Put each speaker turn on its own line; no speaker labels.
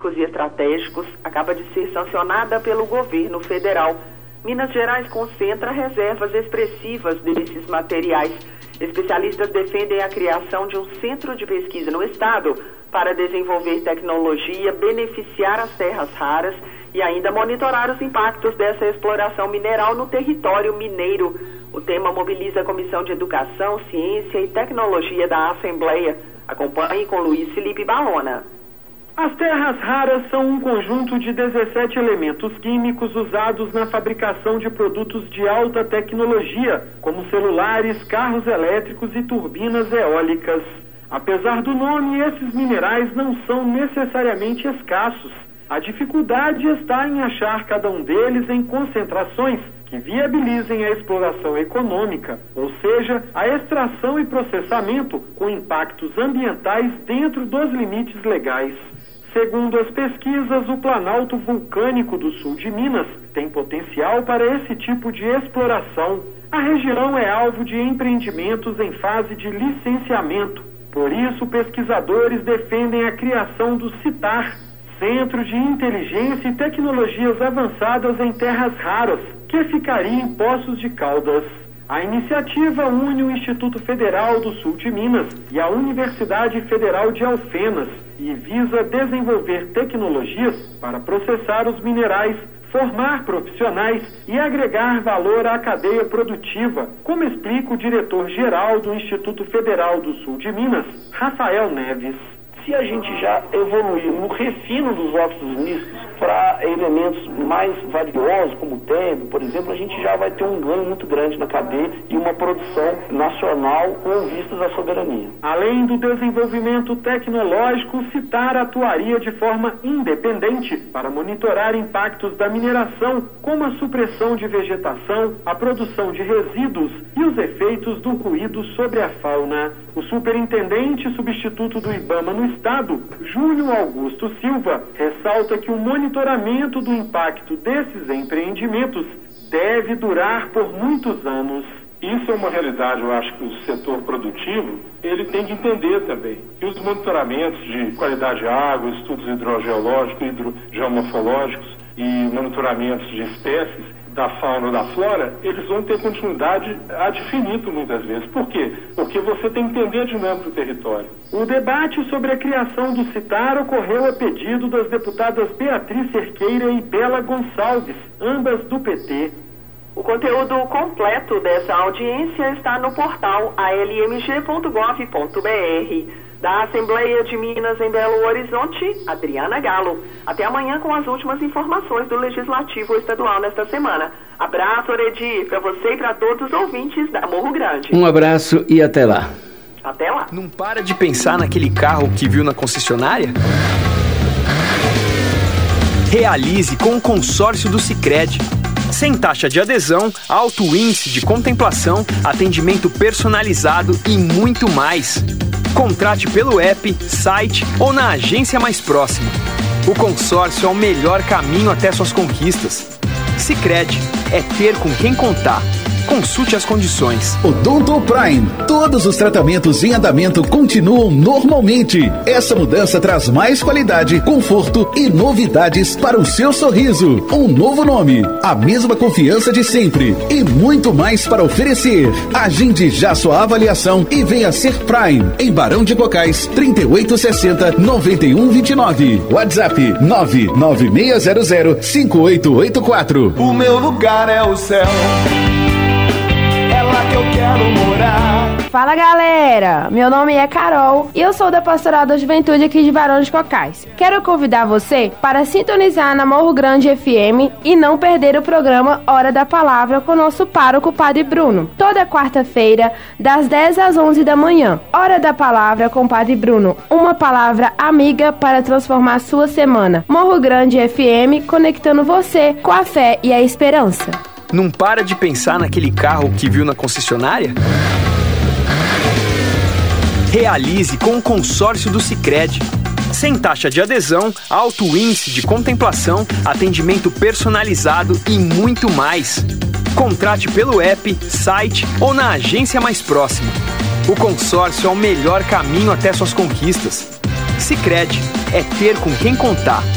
críticos e estratégicos acaba de ser sancionada pelo governo federal. Minas Gerais concentra reservas expressivas desses materiais. Especialistas defendem a criação de um centro de pesquisa no estado para desenvolver tecnologia, beneficiar as terras raras e ainda monitorar os impactos dessa exploração mineral no território mineiro. O tema mobiliza a Comissão de Educação, Ciência e Tecnologia da Assembleia. Acompanhe com Luiz Felipe Balona.
As terras raras são um conjunto de 17 elementos químicos usados na fabricação de produtos de alta tecnologia, como celulares, carros elétricos e turbinas eólicas. Apesar do nome, esses minerais não são necessariamente escassos. A dificuldade está em achar cada um deles em concentrações que viabilizem a exploração econômica, ou seja, a extração e processamento com impactos ambientais dentro dos limites legais. Segundo as pesquisas, o Planalto Vulcânico do sul de Minas tem potencial para esse tipo de exploração. A região é alvo de empreendimentos em fase de licenciamento. Por isso, pesquisadores defendem a criação do CITAR, Centro de Inteligência e Tecnologias Avançadas em Terras Raras, que ficaria em Poços de Caldas. A iniciativa une o Instituto Federal do Sul de Minas e a Universidade Federal de Alfenas e visa desenvolver tecnologias para processar os minerais, formar profissionais e agregar valor à cadeia produtiva, como explica o diretor-geral do Instituto Federal do Sul de Minas, Rafael Neves.
Se a gente já evoluir no refino dos óxidos mistos para elementos mais valiosos, como o têmpio, por exemplo, a gente já vai ter um ganho muito grande na cadeia e uma produção nacional com vistas à soberania.
Além do desenvolvimento tecnológico, o CITAR atuaria de forma independente para monitorar impactos da mineração, como a supressão de vegetação, a produção de resíduos e os efeitos do ruído sobre a fauna. O superintendente substituto do IBAMA no estado, Júlio Augusto Silva, ressalta que o monitoramento do impacto desses empreendimentos deve durar por muitos anos.
Isso é uma realidade, eu acho que o setor produtivo, ele tem que entender também. E os monitoramentos de qualidade de água, estudos hidrogeológicos, hidrogeomorfológicos e monitoramentos de espécies da fauna ou da flora, eles vão ter continuidade ad infinito muitas vezes. Por quê? Porque você tem que entender a dinâmica do território.
O debate sobre a criação do CITAR ocorreu a pedido das deputadas Beatriz Cerqueira e Bela Gonçalves, ambas do PT.
O conteúdo completo dessa audiência está no portal almg.gov.br. Da Assembleia de Minas em Belo Horizonte, Adriana Galo. Até amanhã com as últimas informações do Legislativo Estadual nesta semana. Abraço, Oredi, para você e para todos os ouvintes da Morro Grande.
Um abraço e até lá.
Até lá.
Não para de pensar naquele carro que viu na concessionária? Realize com o consórcio do Sicredi. Sem taxa de adesão, alto índice de contemplação, atendimento personalizado e muito mais. Contrate pelo app, site ou na agência mais próxima. O consórcio é o melhor caminho até suas conquistas. Sicredi é ter com quem contar. Consulte as condições.
Odonto Prime. Todos os tratamentos em andamento continuam normalmente. Essa mudança traz mais qualidade, conforto e novidades para o seu sorriso. Um novo nome, a mesma confiança de sempre e muito mais para oferecer. Agende já sua avaliação e venha ser Prime. Em Barão de Cocais, 3860-9129. WhatsApp 99600-5884.
O meu lugar é o céu. Que eu quero morar.
Fala, galera, meu nome é Carol e eu sou da Pastoral da Juventude aqui de Barão de Cocais. Quero convidar você para sintonizar na Morro Grande FM e não perder o programa Hora da Palavra com o nosso pároco Padre Bruno, toda quarta-feira das 10 às 11 da manhã. Hora da Palavra com Padre Bruno, uma palavra amiga para transformar sua semana. Morro Grande FM, conectando você com a fé e a esperança.
Não para de pensar naquele carro que viu na concessionária? Realize com o consórcio do Sicredi. Sem taxa de adesão, alto índice de contemplação, atendimento personalizado e muito mais. Contrate pelo app, site ou na agência mais próxima. O consórcio é o melhor caminho até suas conquistas. Sicredi é ter com quem contar.